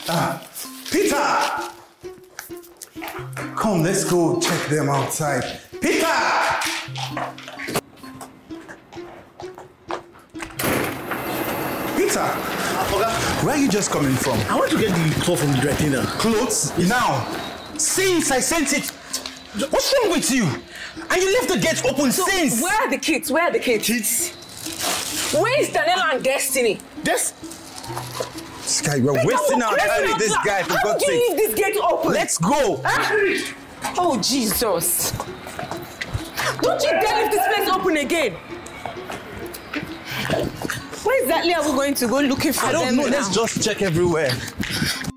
Peter! Come, let's go check them outside. Peter! Peter! Where are you just coming from? I want to get the clothes from the dry cleaner. Clothes? Now! Since I sent it! What's wrong with you? And you left the gate open since! Where are the kids? Where are the kids? Where is Daniela and Destiny? This guy, we're wasting our time with this guy, for God's sake. How do you leave this gate open? Let's go! Oh, Jesus. Don't you dare leave this place open again. Where exactly are we going to go looking for them? I don't know, now? let's just check everywhere.